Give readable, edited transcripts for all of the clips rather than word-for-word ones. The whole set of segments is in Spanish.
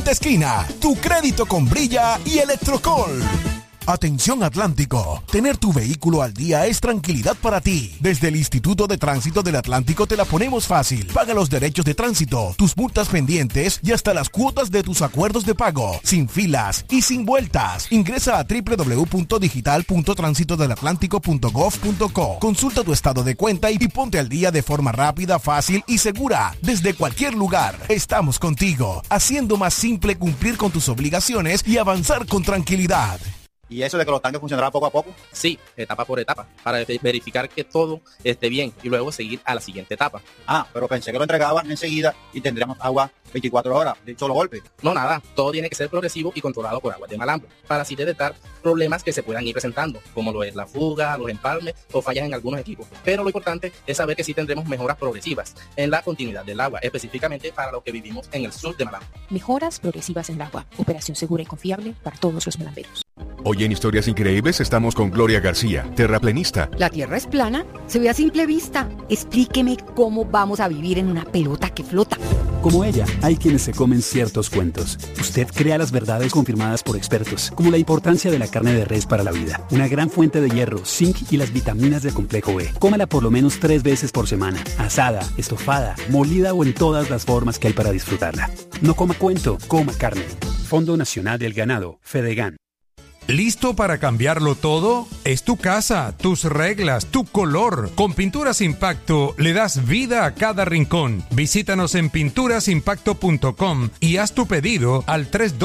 de esquina, tu crédito con Brilla y Electrocol. Atención Atlántico, tener tu vehículo al día es tranquilidad para ti. Desde el Instituto de Tránsito del Atlántico te la ponemos fácil. Paga los derechos de tránsito, tus multas pendientes y hasta las cuotas de tus acuerdos de pago, sin filas y sin vueltas. Ingresa a www.digital.transitodelatlántico.gov.co. Consulta tu estado de cuenta y ponte al día de forma rápida, fácil y segura. Desde cualquier lugar, estamos contigo, haciendo más simple cumplir con tus obligaciones y avanzar con tranquilidad. ¿Y eso de que los tanques funcionarán poco a poco? Sí, etapa por etapa, para verificar que todo esté bien y luego seguir a la siguiente etapa. Ah, pero pensé que lo entregaban enseguida y tendríamos agua 24 horas de solo golpe. No, nada, todo tiene que ser progresivo y controlado por Aguas de Malambo, para así detectar problemas que se puedan ir presentando, como lo es la fuga, los empalmes o fallas en algunos equipos. Pero lo importante es saber que sí tendremos mejoras progresivas en la continuidad del agua, específicamente para los que vivimos en el sur de Malambo. Mejoras progresivas en el agua, operación segura y confiable para todos los malamberos. Hoy en Historias Increíbles estamos con Gloria García, terraplenista. ¿La Tierra es plana? Se ve a simple vista. Explíqueme cómo vamos a vivir en una pelota que flota. Como ella, hay quienes se comen ciertos cuentos. Usted crea las verdades confirmadas por expertos, como la importancia de la carne de res para la vida, una gran fuente de hierro, zinc y las vitaminas del complejo B. Cómala por lo menos 3 veces por semana, asada, estofada, molida o en todas las formas que hay para disfrutarla. No coma cuento, coma carne. Fondo Nacional del Ganado, Fedegan. ¿Listo para cambiarlo todo? Es tu casa, tus reglas, tu color. Con Pinturas Impacto le das vida a cada rincón. Visítanos en pinturasimpacto.com y haz tu pedido al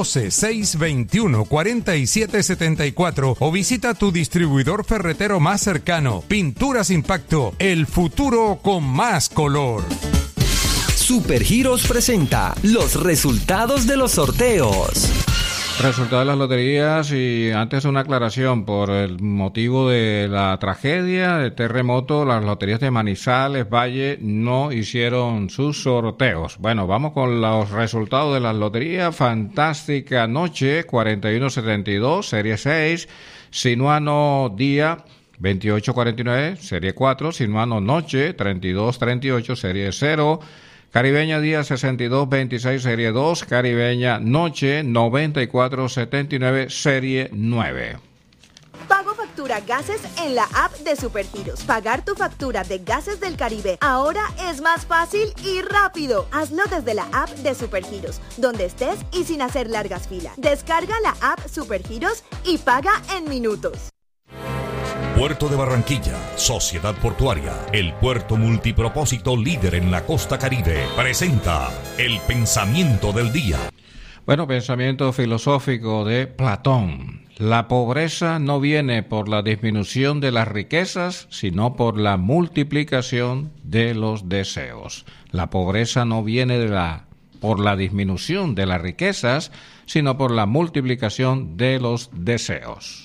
312-621-4774 o visita tu distribuidor ferretero más cercano. Pinturas Impacto, el futuro con más color. Supergiros presenta los resultados de los sorteos. Resultados de las loterías, y antes una aclaración: por el motivo de la tragedia de terremoto, las loterías de Manizales Valle no hicieron sus sorteos. Bueno, vamos con los resultados de las loterías. Fantástica Noche 4172, serie 6, Sinuano Día 2849, serie 4, Sinuano Noche 3238, serie 0, Caribeña Día 6226, serie 2, Caribeña Noche 9479, serie 9. Pago factura gases en la app de Supergiros. Pagar tu factura de Gases del Caribe ahora es más fácil y rápido. Hazlo desde la app de Supergiros, donde estés y sin hacer largas filas. Descarga la app Supergiros y paga en minutos. Puerto de Barranquilla, Sociedad Portuaria, el puerto multipropósito líder en la costa Caribe, presenta el pensamiento del día. Bueno, pensamiento filosófico de Platón. La pobreza no viene por la disminución de las riquezas, sino por la multiplicación de los deseos. La pobreza no viene por la disminución de las riquezas, sino por la multiplicación de los deseos.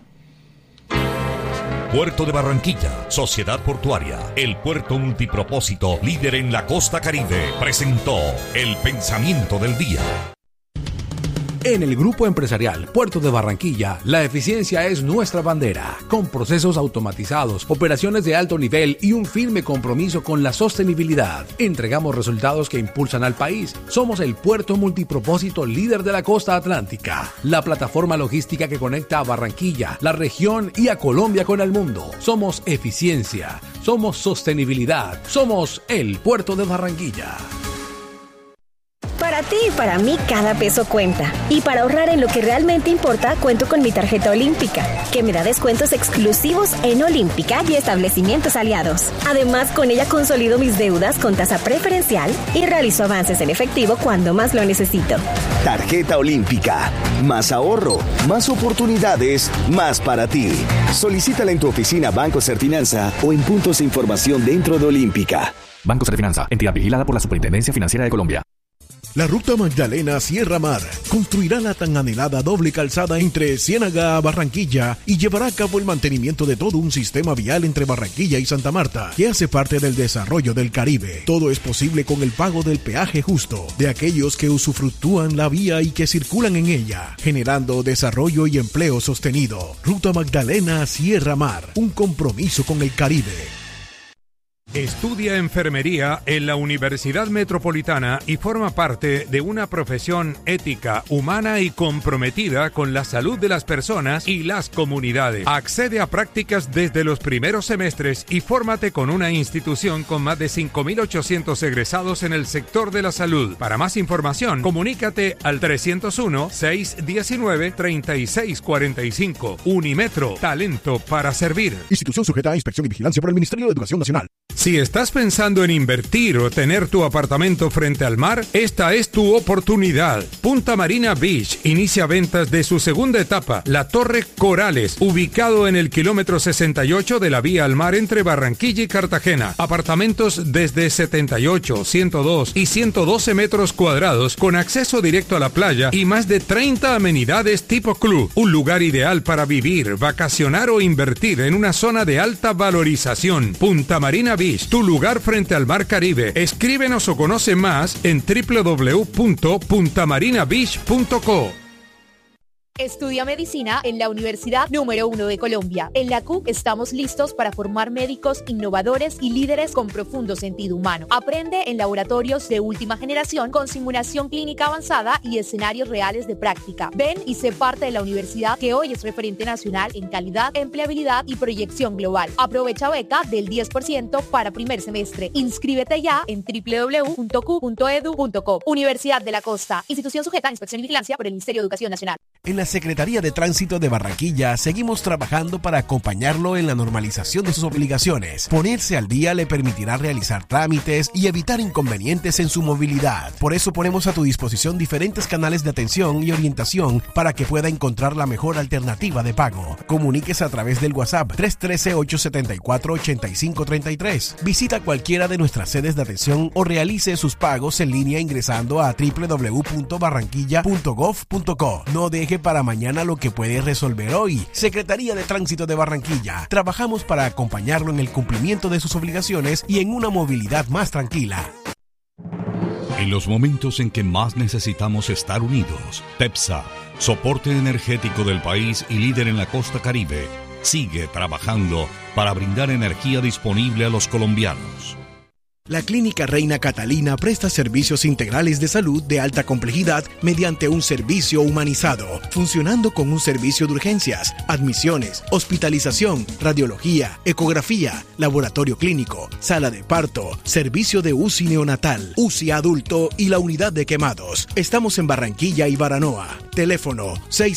Puerto de Barranquilla, Sociedad Portuaria, el puerto multipropósito líder en la costa Caribe, presentó el pensamiento del día. En el Grupo Empresarial Puerto de Barranquilla, la eficiencia es nuestra bandera. Con procesos automatizados, operaciones de alto nivel y un firme compromiso con la sostenibilidad, entregamos resultados que impulsan al país. Somos el puerto multipropósito líder de la costa atlántica, la plataforma logística que conecta a Barranquilla, la región y a Colombia con el mundo. Somos eficiencia, somos sostenibilidad, somos el Puerto de Barranquilla. Para ti y para mí cada peso cuenta. Y para ahorrar en lo que realmente importa, cuento con mi tarjeta Olímpica, que me da descuentos exclusivos en Olímpica y establecimientos aliados. Además, con ella consolido mis deudas con tasa preferencial y realizo avances en efectivo cuando más lo necesito. Tarjeta Olímpica. Más ahorro, más oportunidades, más para ti. Solicítala en tu oficina Banco Serfinanza o en puntos de información dentro de Olímpica. Banco Serfinanza, entidad vigilada por la Superintendencia Financiera de Colombia. La Ruta Magdalena Sierra Mar construirá la tan anhelada doble calzada entre Ciénaga a Barranquilla y llevará a cabo el mantenimiento de todo un sistema vial entre Barranquilla y Santa Marta, que hace parte del desarrollo del Caribe. Todo es posible con el pago del peaje justo de aquellos que usufructúan la vía y que circulan en ella, generando desarrollo y empleo sostenido. Ruta Magdalena Sierra Mar, un compromiso con el Caribe. Estudia enfermería en la Universidad Metropolitana y forma parte de una profesión ética, humana y comprometida con la salud de las personas y las comunidades. Accede a prácticas desde los primeros semestres y fórmate con una institución con más de 5.800 egresados en el sector de la salud. Para más información, comunícate al 301-619-3645. Unimetro, talento para servir. Institución sujeta a inspección y vigilancia por el Ministerio de Educación Nacional. Si estás pensando en invertir o tener tu apartamento frente al mar, esta es tu oportunidad. Punta Marina Beach inicia ventas de su segunda etapa, la Torre Corales, ubicado en el kilómetro 68 de la vía al mar entre Barranquilla y Cartagena. Apartamentos desde 78, 102 y 112 metros cuadrados con acceso directo a la playa y más de 30 amenidades tipo club. Un lugar ideal para vivir, vacacionar o invertir en una zona de alta valorización. Punta Marina Beach, tu lugar frente al Mar Caribe. Escríbenos o conoce más en www.puntamarinabeach.co. Estudia medicina en la Universidad número 1 de Colombia. En la CUC estamos listos para formar médicos innovadores y líderes con profundo sentido humano. Aprende en laboratorios de última generación con simulación clínica avanzada y escenarios reales de práctica. Ven y sé parte de la universidad que hoy es referente nacional en calidad, empleabilidad y proyección global. Aprovecha beca del 10% para primer semestre. Inscríbete ya en www.cu.edu.co. Universidad de la Costa. Institución sujeta a inspección y vigilancia por el Ministerio de Educación Nacional. En la Secretaría de Tránsito de Barranquilla seguimos trabajando para acompañarlo en la normalización de sus obligaciones. Ponerse al día le permitirá realizar trámites y evitar inconvenientes en su movilidad. Por eso ponemos a tu disposición diferentes canales de atención y orientación para que pueda encontrar la mejor alternativa de pago. Comuníquese a través del WhatsApp 313-874-8533. Visita cualquiera de nuestras sedes de atención o realice sus pagos en línea ingresando a www.barranquilla.gov.co. No deje para mañana lo que puede resolver hoy. Secretaría de Tránsito de Barranquilla. Trabajamos para acompañarlo en el cumplimiento de sus obligaciones y en una movilidad más tranquila. En los momentos en que más necesitamos estar unidos, TEPSA, soporte energético del país y líder en la costa Caribe, sigue trabajando para brindar energía disponible a los colombianos. La Clínica Reina Catalina presta servicios integrales de salud de alta complejidad mediante un servicio humanizado, funcionando con un servicio de urgencias, admisiones, hospitalización, radiología, ecografía, laboratorio clínico, sala de parto, servicio de UCI neonatal, UCI adulto y la unidad de quemados. Estamos en Barranquilla y Baranoa. Teléfono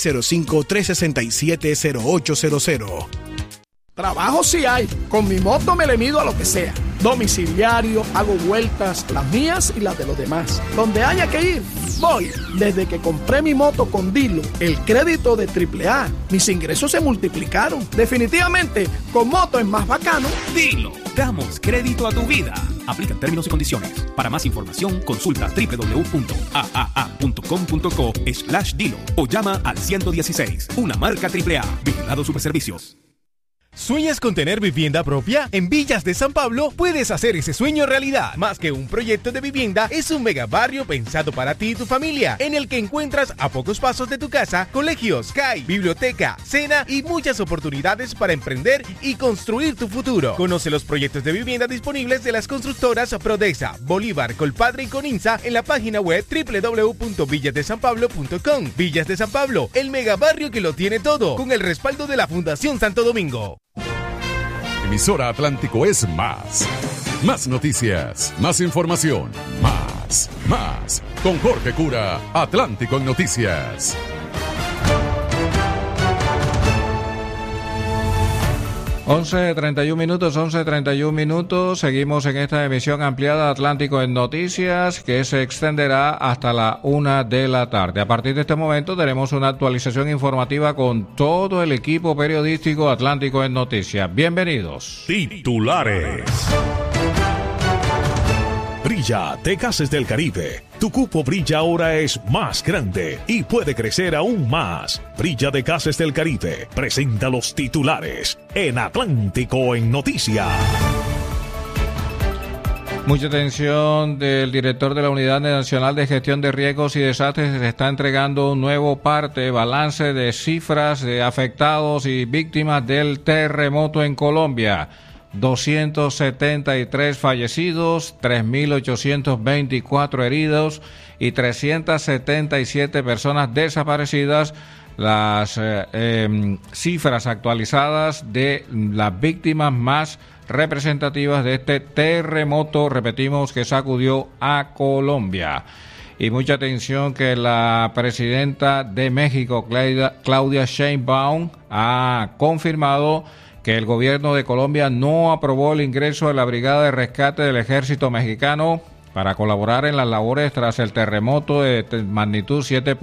605-367-0800. Trabajo sí hay. Con mi moto me le mido a lo que sea. Domiciliario, hago vueltas, las mías y las de los demás. Donde haya que ir, voy. Desde que compré mi moto con Dilo, el crédito de AAA, mis ingresos se multiplicaron. Definitivamente, con moto es más bacano. Dilo, damos crédito a tu vida. Aplican términos y condiciones. Para más información, consulta www.aaa.com.co/Dilo o llama al 116. Una marca AAA. Vigilado Superservicios. ¿Sueñas con tener vivienda propia? En Villas de San Pablo puedes hacer ese sueño realidad. Más que un proyecto de vivienda, es un megabarrio pensado para ti y tu familia, en el que encuentras a pocos pasos de tu casa colegios, CAI, biblioteca, cena y muchas oportunidades para emprender y construir tu futuro. Conoce los proyectos de vivienda disponibles de las constructoras Prodesa, Bolívar, Colpadre y Coninsa en la página web www.villasdesanpablo.com. Villas de San Pablo, el megabarrio que lo tiene todo, con el respaldo de la Fundación Santo Domingo. Emisora Atlántico es más. Más noticias, más información, más. Con Jorge Cura, Atlántico en Noticias. Once 31 minutos. Seguimos en esta emisión ampliada Atlántico en Noticias, que se extenderá hasta la 1 de la tarde. A partir de este momento tenemos una actualización informativa con todo el equipo periodístico Atlántico en Noticias. Bienvenidos. Titulares. Brilla de Gases del Caribe. Tu cupo Brilla ahora es más grande y puede crecer aún más. Brilla de Gases del Caribe presenta los titulares en Atlántico en Noticias. Mucha atención del director de la Unidad Nacional de Gestión de Riesgos y Desastres. Se está entregando un nuevo balance de cifras de afectados y víctimas del terremoto en Colombia. 273 fallecidos, 3.824 heridos y 377 personas desaparecidas. Las cifras actualizadas de las víctimas más representativas de este terremoto, repetimos, que sacudió a Colombia. Y mucha atención que la presidenta de México, Claudia Sheinbaum, ha confirmado que el gobierno de Colombia no aprobó el ingreso de la Brigada de Rescate del Ejército Mexicano para colaborar en las labores tras el terremoto de magnitud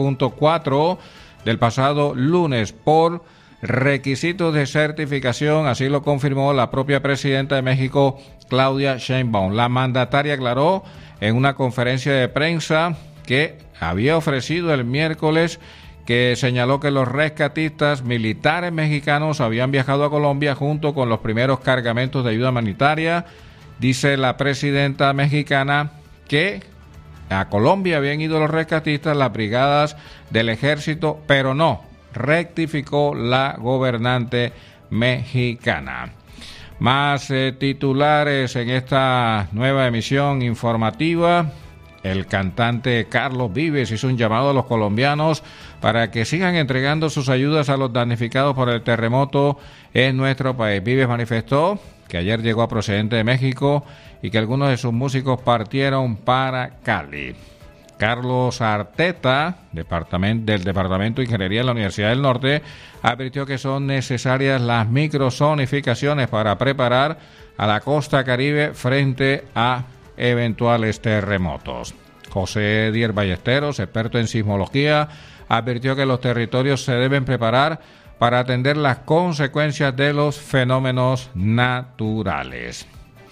7.4 del pasado lunes por requisitos de certificación. Así lo confirmó la propia presidenta de México, Claudia Sheinbaum. La mandataria aclaró en una conferencia de prensa que había ofrecido el miércoles, que señaló que los rescatistas militares mexicanos habían viajado a Colombia junto con los primeros cargamentos de ayuda humanitaria. Dice la presidenta mexicana que a Colombia habían ido los rescatistas, las brigadas del ejército, pero no, rectificó la gobernante mexicana. Más titulares en esta nueva emisión informativa. El cantante Carlos Vives hizo un llamado a los colombianos para que sigan entregando sus ayudas a los damnificados por el terremoto en nuestro país. Vives manifestó que ayer llegó procedente de México y que algunos de sus músicos partieron para Cali. Carlos Arteta, del Departamento de Ingeniería de la Universidad del Norte, advirtió que son necesarias las microzonificaciones para preparar a la costa caribe frente a eventuales terremotos. José Dier Ballesteros, experto en sismología, advirtió que los territorios se deben preparar para atender las consecuencias de los fenómenos naturales.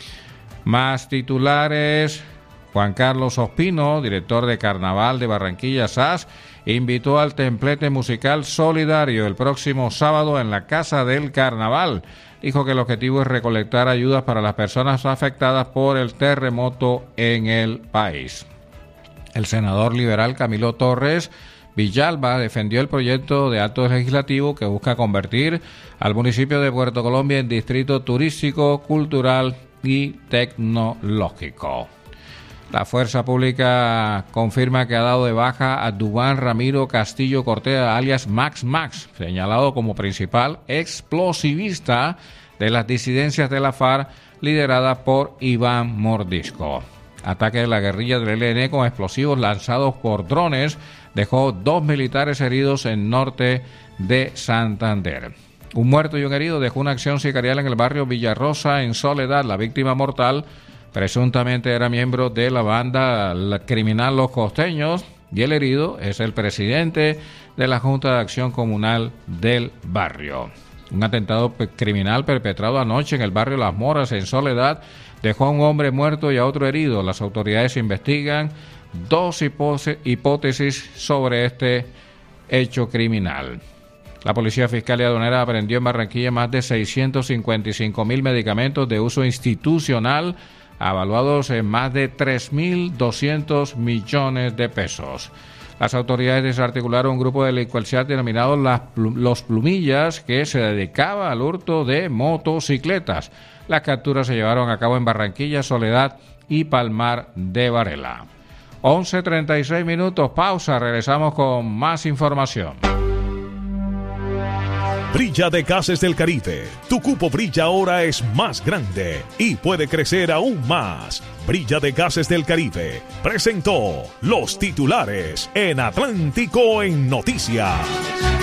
Más titulares. Juan Carlos Ospino, director de Carnaval de Barranquilla SAS, invitó al templete musical solidario el próximo sábado en la Casa del Carnaval. Dijo que el objetivo es recolectar ayudas para las personas afectadas por el terremoto en el país. El senador liberal Camilo Torres Villalba defendió el proyecto de acto legislativo que busca convertir al municipio de Puerto Colombia en distrito turístico, cultural y tecnológico. La Fuerza Pública confirma que ha dado de baja a Duván Ramiro Castillo Cortea, alias Max, señalado como principal explosivista de las disidencias de la FARC liderada por Iván Mordisco. Ataque de la guerrilla del ELN con explosivos lanzados por drones dejó 2 militares heridos en norte de Santander. Un muerto y un herido dejó una acción sicarial en el barrio Villarrosa, en Soledad. La víctima mortal presuntamente era miembro de la banda criminal Los Costeños y el herido es el presidente de la Junta de Acción Comunal del barrio. Un atentado criminal perpetrado anoche en el barrio Las Moras, en Soledad, dejó a un hombre muerto y a otro herido. Las autoridades investigan 2 hipótesis sobre este hecho criminal. La Policía Fiscal y Aduanera aprendió en Barranquilla más de 655.000 medicamentos de uso institucional, avaluados en más de 3.200 millones de pesos. Las autoridades desarticularon un grupo delincuencial denominado Los Plumillas, que se dedicaba al hurto de motocicletas. Las capturas se llevaron a cabo en Barranquilla, Soledad y Palmar de Varela. 11:36 minutos, pausa, regresamos con más información. Brilla de Gases del Caribe. Tu cupo Brilla ahora es más grande y puede crecer aún más. Brilla de Gases del Caribe presentó los titulares en Atlántico en Noticias.